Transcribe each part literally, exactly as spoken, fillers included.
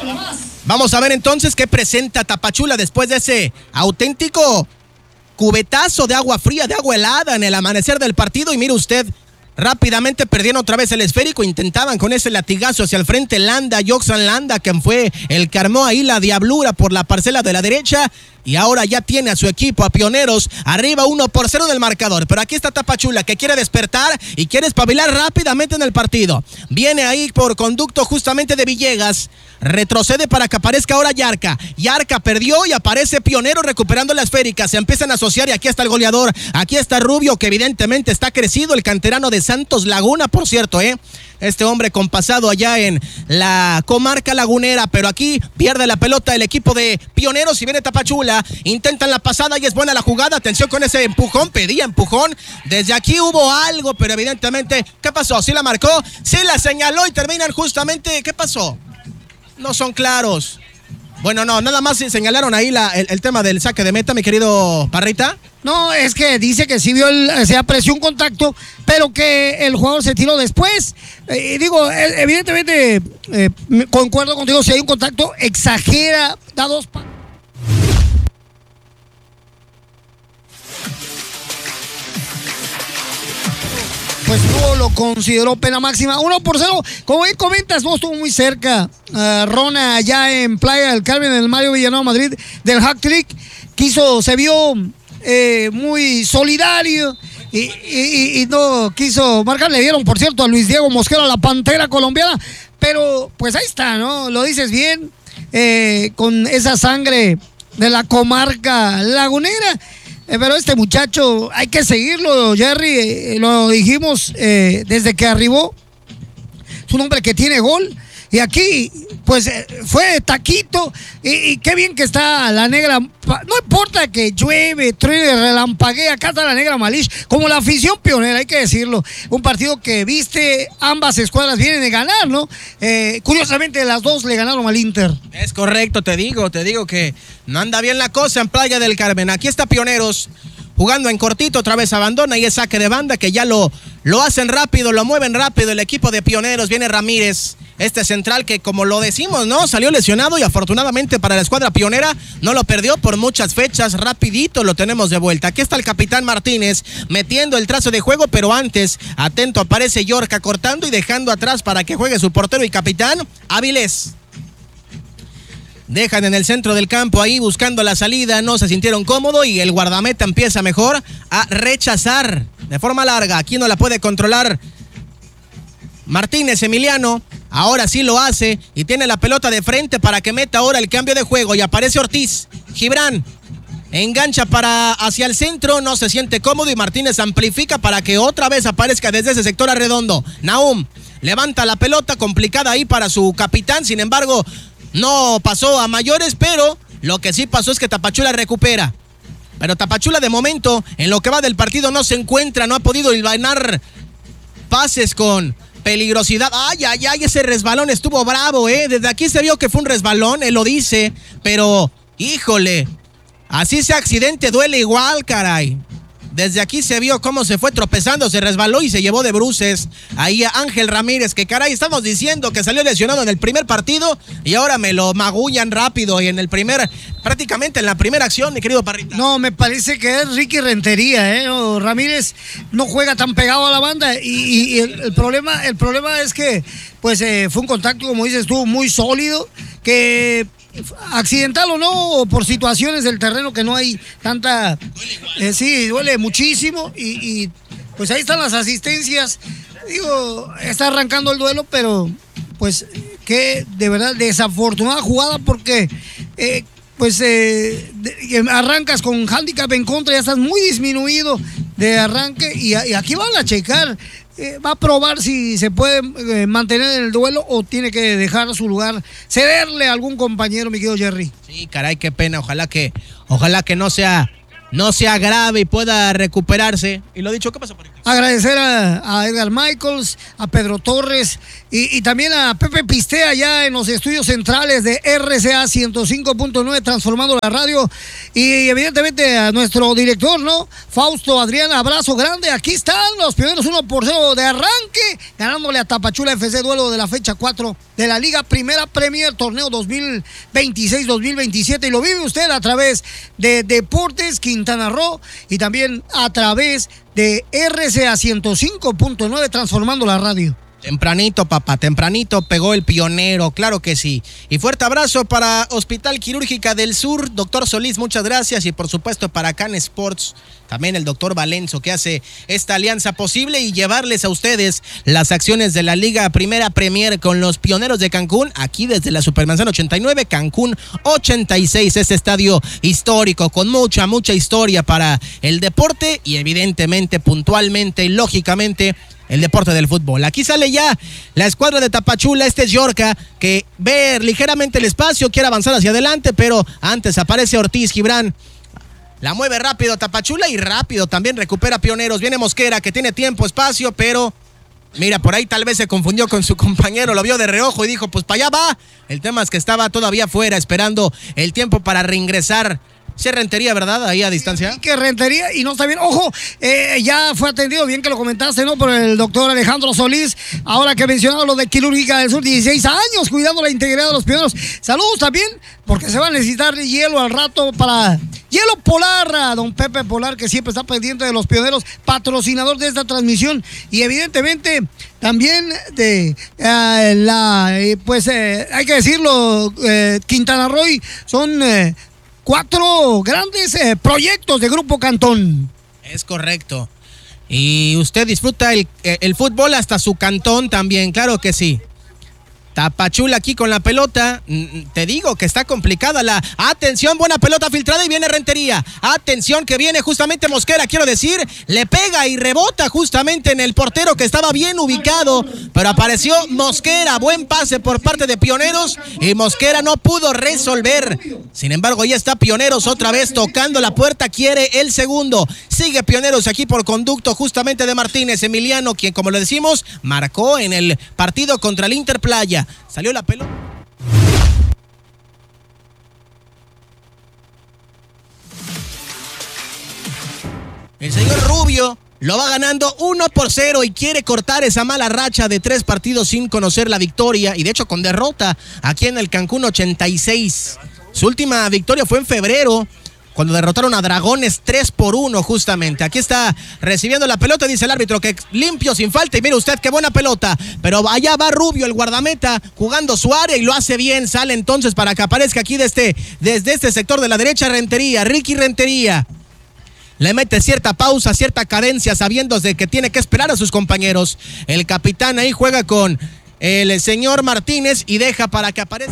Vamos a ver entonces qué presenta Tapachula después de ese auténtico cubetazo de agua fría, de agua helada en el amanecer del partido. Y mire usted, rápidamente perdieron otra vez el esférico, intentaban con ese latigazo hacia el frente Landa, Joxan Landa, quien fue el que armó ahí la diablura por la parcela de la derecha, y ahora ya tiene a su equipo, a Pioneros, arriba uno por cero del marcador. Pero aquí está Tapachula, que quiere despertar y quiere espabilar rápidamente en el partido. Viene ahí por conducto justamente de Villegas, retrocede para que aparezca ahora Yarca. Yarca perdió y aparece Pionero recuperando la esférica. Se empiezan a asociar y aquí está el goleador. Aquí está Rubio, que evidentemente está crecido, el canterano de Santos Laguna, por cierto, ¿eh? Este hombre con pasado allá en la comarca lagunera, pero aquí pierde la pelota el equipo de Pioneros y viene Tapachula. Intentan la pasada y es buena la jugada. Atención con ese empujón, pedía empujón. Desde aquí hubo algo, pero evidentemente, ¿qué pasó? ¿Sí la marcó? ¿Sí la señaló y terminan justamente? ¿Qué pasó? No son claros. Bueno, no, nada más señalaron ahí la, el, el tema del saque de meta, mi querido Parrita. No, es que dice que sí vio, el, se apreció un contacto, pero que el jugador se tiró después. Eh, digo, evidentemente, eh, concuerdo contigo, si hay un contacto, exagera, da dos pasos. Pues no lo consideró pena máxima. Uno por cero. Como bien comentas, no estuvo muy cerca. Uh, Rona allá en Playa del Carmen, en el Mario Villanueva Madrid, del hack trick. Quiso, se vio eh, muy solidario y, y, y no quiso marcar. Le dieron, por cierto, a Luis Diego Mosquera, la Pantera colombiana. Pero pues ahí está, ¿no? Lo dices bien. Eh, con esa sangre de la comarca lagunera. Eh, pero este muchacho hay que seguirlo, Jerry, eh, lo dijimos eh, desde que arribó. Es un hombre que tiene gol. Y aquí, pues, eh, fue taquito. Y, y qué bien que está la negra. No importa que llueve, truene, relampaguee. Acá está la negra Malish. Como la afición pionera, hay que decirlo. Un partido que viste, ambas escuadras vienen de ganar, ¿no? Eh, curiosamente, las dos le ganaron al Inter. Es correcto, te digo, te digo que no anda bien la cosa en Playa del Carmen. Aquí está Pioneros jugando en cortito, otra vez abandona y es saque de banda que ya lo, lo hacen rápido, lo mueven rápido el equipo de Pioneros. Viene Ramírez, este central que, como lo decimos, ¿no? Salió lesionado y afortunadamente para la escuadra pionera no lo perdió por muchas fechas. Rapidito lo tenemos de vuelta. Aquí está el capitán Martínez metiendo el trazo de juego, pero antes, atento, aparece Yorca cortando y dejando atrás para que juegue su portero y capitán Áviles. Dejan en el centro del campo ahí buscando la salida, no se sintieron cómodos y el guardameta empieza mejor a rechazar de forma larga. Aquí no la puede controlar Martínez Emiliano, ahora sí lo hace y tiene la pelota de frente para que meta ahora el cambio de juego y aparece Ortiz. Gibran engancha para hacia el centro, no se siente cómodo y Martínez amplifica para que otra vez aparezca desde ese sector arredondo. Nahum levanta la pelota, complicada ahí para su capitán, sin embargo no pasó a mayores, pero lo que sí pasó es que Tapachula recupera. Pero Tapachula de momento, en lo que va del partido, no se encuentra, no ha podido hilvanar pases con peligrosidad. Ay, ay, ay, ese resbalón estuvo bravo, ¿eh? Desde aquí se vio que fue un resbalón, él lo dice, pero, híjole, así sea accidente, duele igual, caray. Desde aquí se vio cómo se fue tropezando, se resbaló y se llevó de bruces ahí a Ángel Ramírez, que caray, estamos diciendo que salió lesionado en el primer partido y ahora me lo magullan rápido y en el primer, prácticamente en la primera acción, mi querido Parrita. No, me parece que es Ricky Rentería, ¿eh? No, Ramírez no juega tan pegado a la banda y, y, y el, el, problema, el problema es que pues eh, fue un contacto, como dices tú, muy sólido, que accidental o no, o por situaciones del terreno que no hay tanta, eh, sí, duele muchísimo y, y pues ahí están las asistencias. Digo, está arrancando el duelo, pero pues que de verdad desafortunada jugada porque eh, pues eh, de, arrancas con handicap en contra, ya estás muy disminuido de arranque y, y aquí van a checar. Eh, va a probar si se puede eh, mantener en el duelo o tiene que dejar su lugar, cederle a algún compañero, mi querido Jerry. Sí, caray, qué pena, ojalá que, ojalá que no sea no se agrave y pueda recuperarse. Y lo dicho, ¿qué pasó por aquí? Agradecer a, a Edgar Michaels, a Pedro Torres y, y también a Pepe Pistea allá en los estudios centrales de R C A ciento cinco punto nueve, transformando la radio. Y evidentemente a nuestro director, ¿no? Fausto Adrián, abrazo grande. Aquí están los Pioneros uno por cero de arranque, ganándole a Tapachula F C, duelo de la fecha cuatro de la Liga Primera Premier, torneo dos mil veintiséis dos mil veintisiete. Y lo vive usted a través de Deportes Quintana Roo y también a través de R C A ciento cinco punto nueve, transformando la radio. Tempranito, papá, tempranito pegó el pionero, claro que sí. Y fuerte abrazo para Hospital Quirúrgica del Sur, doctor Solís, muchas gracias. Y por supuesto para Can Sports, también el doctor Valenzo, que hace esta alianza posible y llevarles a ustedes las acciones de la Liga Primera Premier con los Pioneros de Cancún, aquí desde la Supermanzana ochenta y nueve, Cancún ochenta y seis, este estadio histórico con mucha, mucha historia para el deporte y evidentemente, puntualmente y lógicamente, el deporte del fútbol. Aquí sale ya la escuadra de Tapachula, este es Yorca, que ve ligeramente el espacio, quiere avanzar hacia adelante, pero antes aparece Ortiz Gibran. La mueve rápido Tapachula y rápido también recupera Pioneros. Viene Mosquera, que tiene tiempo, espacio, pero mira, por ahí tal vez se confundió con su compañero, lo vio de reojo y dijo, pues para allá va. El tema es que estaba todavía fuera, esperando el tiempo para reingresar. Sí, Rentería, ¿verdad? Ahí a distancia. Sí, que Rentería y no está bien. Ojo, eh, ya fue atendido, bien que lo comentaste, ¿no? Por el doctor Alejandro Solís. Ahora que mencionaba lo de Quirúrgica del Sur, dieciséis años cuidando la integridad de los Pioneros. Saludos también, porque se va a necesitar hielo al rato para... Hielo Polar, a don Pepe Polar, que siempre está pendiente de los Pioneros, patrocinador de esta transmisión. Y evidentemente también de eh, la... Eh, pues eh, hay que decirlo, eh, Quintana Roo son... Eh, Cuatro grandes eh, proyectos de Grupo Cantón. Es correcto. Y usted disfruta el, el fútbol hasta su cantón también, claro que sí. Tapachula aquí con la pelota, te digo que está complicada la... Atención, buena pelota filtrada y viene Rentería. Atención que viene justamente Mosquera, quiero decir, le pega y rebota justamente en el portero que estaba bien ubicado, pero apareció Mosquera, buen pase por parte de Pioneros y Mosquera no pudo resolver. Sin embargo, ya está Pioneros otra vez tocando la puerta, quiere el segundo. Sigue Pioneros aquí por conducto justamente de Martínez, Emiliano, quien como lo decimos, marcó en el partido contra el Inter Playa. Salió la pelota. El señor Rubio lo va ganando uno por cero y quiere cortar esa mala racha de tres partidos sin conocer la victoria y de hecho con derrota aquí en el Cancún ochenta y seis. Su última victoria fue en febrero, cuando derrotaron a Dragones tres por uno justamente. Aquí está recibiendo la pelota, dice el árbitro que limpio, sin falta. Y mire usted qué buena pelota. Pero allá va Rubio, el guardameta, jugando su área y lo hace bien. Sale entonces para que aparezca aquí desde, desde este sector de la derecha Rentería, Ricky Rentería. Le mete cierta pausa, cierta cadencia, sabiendo de que tiene que esperar a sus compañeros. El capitán ahí juega con el señor Martínez y deja para que aparezca.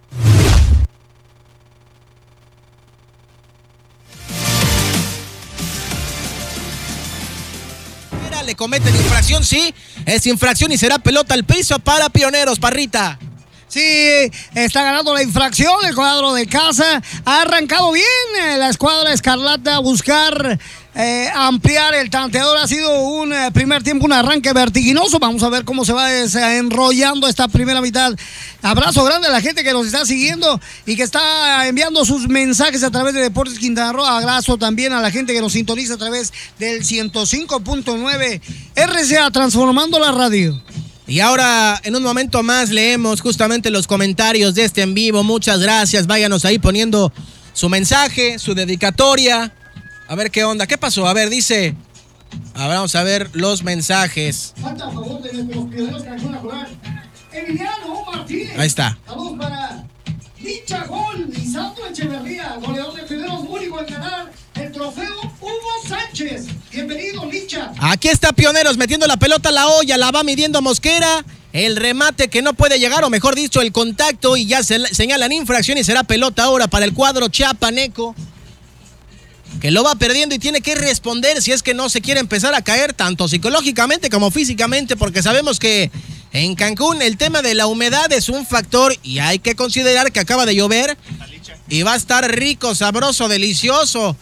Le cometen infracción, sí, es infracción y será pelota al piso para Pioneros, Parrita. Sí, está ganando la infracción el cuadro de casa. Ha arrancado bien eh, la escuadra escarlata a buscar eh, ampliar el tanteador. Ha sido un eh, primer tiempo, un arranque vertiginoso. Vamos a ver cómo se va desenrollando esta primera mitad. Abrazo grande a la gente que nos está siguiendo y que está enviando sus mensajes a través de Deportes Quintana Roo. Abrazo también a la gente que nos sintoniza a través del ciento cinco punto nueve R C A, transformando la radio. Y ahora, en un momento más, leemos justamente los comentarios de este en vivo. Muchas gracias. Váyanos ahí poniendo su mensaje, su dedicatoria. A ver qué onda. ¿Qué pasó? A ver, dice... A ver, vamos a ver los mensajes. Falta a favor de nuestros Pioneros Cancún a jugar. Emiliano Martínez. Ahí está. Saludos para Licha Gol y Santo Echeverría, goleador de Pioneros, único en ganar el trofeo Hugo Sánchez. Bienvenido, Licha. Aquí está Pioneros metiendo la pelota a la olla, la va midiendo Mosquera. El remate que no puede llegar, o mejor dicho, el contacto, y ya se señalan infracción y será pelota ahora para el cuadro chiapaneco, que lo va perdiendo y tiene que responder si es que no se quiere empezar a caer tanto psicológicamente como físicamente, porque sabemos que en Cancún el tema de la humedad es un factor y hay que considerar que acaba de llover y va a estar rico, sabroso, delicioso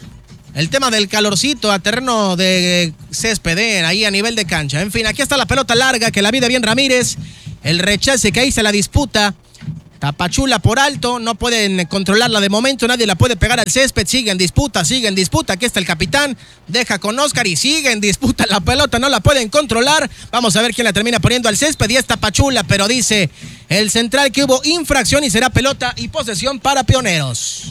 el tema del calorcito a terreno de césped, ¿eh? Ahí a nivel de cancha. En fin, aquí está la pelota larga que la mide bien Ramírez. El rechace que ahí se la disputa. Tapachula por alto, no pueden controlarla de momento, nadie la puede pegar al césped, sigue en disputa, sigue en disputa, aquí está el capitán, deja con Oscar y sigue en disputa la pelota, no la pueden controlar, vamos a ver quién la termina poniendo al césped y es Tapachula, pero dice el central que hubo infracción y será pelota y posesión para Pioneros.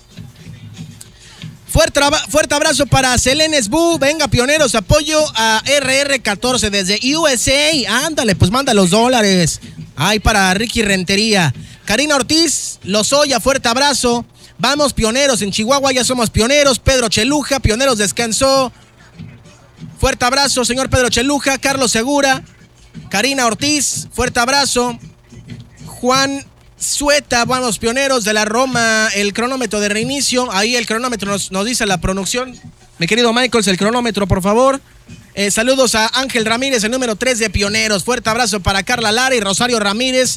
Fuerte, fuerte abrazo para Selenes Bu, venga Pioneros, apoyo a R R catorce desde U S A, ándale, pues manda los dólares, ay para Ricky Rentería. Karina Ortiz, Lozoya, fuerte abrazo. Vamos, Pioneros, en Chihuahua ya somos Pioneros. Pedro Cheluja, Pioneros descansó. Fuerte abrazo, señor Pedro Cheluja. Carlos Segura, Karina Ortiz, fuerte abrazo. Juan Sueta, vamos, Pioneros de la Roma, el cronómetro de reinicio. Ahí el cronómetro nos, nos dice la producción. Mi querido Michaels, el cronómetro, por favor. Eh, saludos a Ángel Ramírez, el número tres de Pioneros. Fuerte abrazo para Carla Lara y Rosario Ramírez.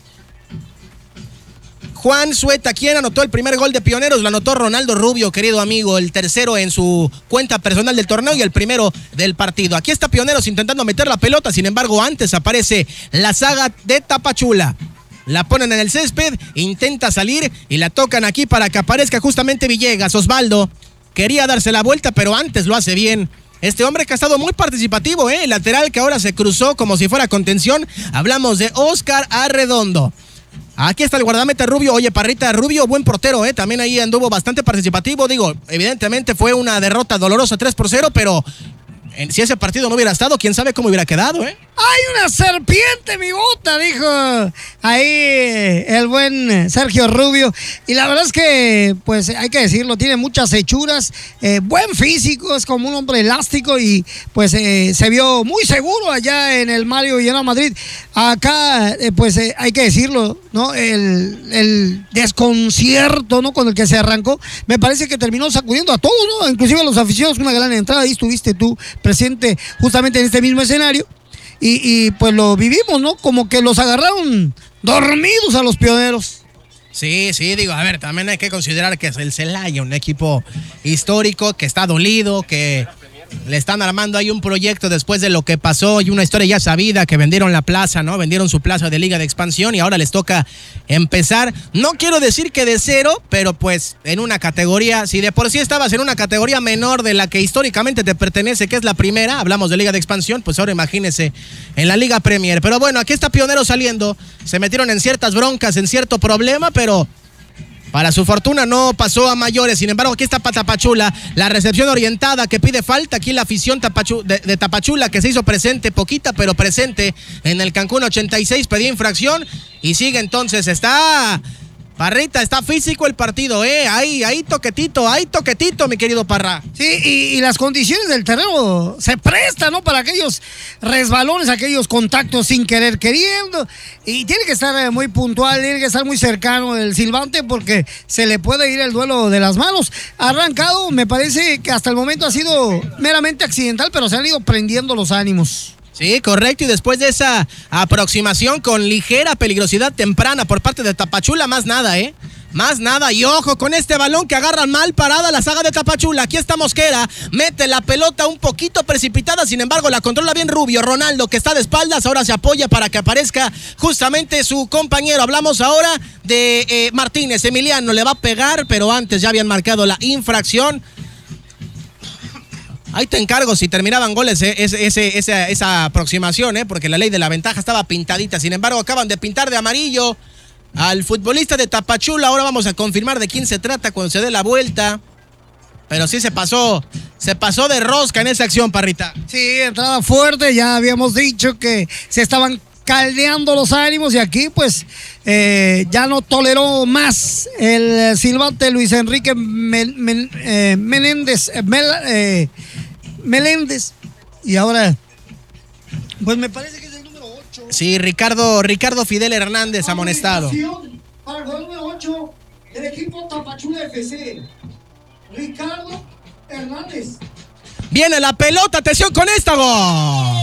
Juan Sueta, ¿quién anotó el primer gol de Pioneros? Lo anotó Ronaldo Rubio, querido amigo, el tercero en su cuenta personal del torneo y el primero del partido. Aquí está Pioneros intentando meter la pelota, sin embargo, antes aparece la saga de Tapachula. La ponen en el césped, intenta salir y la tocan aquí para que aparezca justamente Villegas. Osvaldo quería darse la vuelta, pero antes lo hace bien. Este hombre que ha estado muy participativo, ¿eh? El lateral que ahora se cruzó como si fuera contención. Hablamos de Oscar Arredondo. Aquí está el guardameta Rubio. Oye, Parrita Rubio, buen portero, ¿eh? También ahí anduvo bastante participativo. Digo, evidentemente fue una derrota dolorosa tres por cero, pero si ese partido no hubiera estado, quién sabe cómo hubiera quedado, ¿eh? ¡Hay una serpiente, mi bota! Dijo ahí el buen Sergio Rubio. Y la verdad es que, pues hay que decirlo, tiene muchas hechuras, eh, buen físico, es como un hombre elástico y pues eh, se vio muy seguro allá en el Mario Villanueva Madrid. Acá, eh, pues eh, hay que decirlo, ¿no? El, el desconcierto, ¿no? Con el que se arrancó, me parece que terminó sacudiendo a todos, ¿no? Inclusive a los aficionados, una gran entrada. Ahí estuviste tú presente justamente en este mismo escenario. Y, y pues lo vivimos, ¿no? Como que los agarraron dormidos a los Pioneros. Sí, sí, digo, a ver, también hay que considerar que es el Celaya, un equipo histórico que está dolido, que le están armando ahí un proyecto después de lo que pasó y una historia ya sabida, que vendieron la plaza, ¿no? Vendieron su plaza de Liga de Expansión y ahora les toca empezar. No quiero decir que de cero, pero pues en una categoría, si de por sí estabas en una categoría menor de la que históricamente te pertenece, que es la primera, hablamos de Liga de Expansión, pues ahora imagínese en la Liga Premier. Pero bueno, aquí está Pioneros saliendo, se metieron en ciertas broncas, en cierto problema, pero para su fortuna no pasó a mayores. Sin embargo, aquí está Tapachula, la recepción orientada que pide falta. Aquí la afición Tapachu, de, de Tapachula que se hizo presente, poquita pero presente en el Cancún ochenta y seis, pedía infracción y sigue entonces. Está Parrita, está físico el partido, ¿eh? Ahí, ahí toquetito, ahí toquetito, mi querido Parra. Sí, y, y las condiciones del terreno se prestan, ¿no? Para aquellos resbalones, aquellos contactos sin querer queriendo. Y tiene que estar muy puntual, tiene que estar muy cercano el silbante porque se le puede ir el duelo de las manos. Ha arrancado, me parece que hasta el momento ha sido meramente accidental, pero se han ido prendiendo los ánimos. Sí, correcto, y después de esa aproximación con ligera peligrosidad temprana por parte de Tapachula, más nada, ¿eh? Más nada, y ojo con este balón que agarran mal parada la saga de Tapachula. Aquí está Mosquera, mete la pelota un poquito precipitada, sin embargo la controla bien Rubio. Ronaldo, que está de espaldas, ahora se apoya para que aparezca justamente su compañero. Hablamos ahora de eh, Martínez. Emiliano le va a pegar, pero antes ya habían marcado la infracción. Ahí te encargo si terminaban goles eh, ese, ese, esa, esa aproximación, eh, porque la ley de la ventaja estaba pintadita. Sin embargo, acaban de pintar de amarillo al futbolista de Tapachula. Ahora vamos a confirmar de quién se trata cuando se dé la vuelta. Pero sí se pasó, se pasó de rosca en esa acción, Parrita. Sí, entrada fuerte, ya habíamos dicho que se estaban caldeando los ánimos y aquí pues eh, ya no toleró más el silbante Luis Enrique Men, Men, eh, Menéndez Mel, eh, Meléndez y ahora pues me parece que es el número ocho. Sí, Ricardo Ricardo Fidel Hernández amonestado. Para el número ocho del equipo Tapachula F C, Ricardo Hernández. Viene la pelota, atención con esta, gol.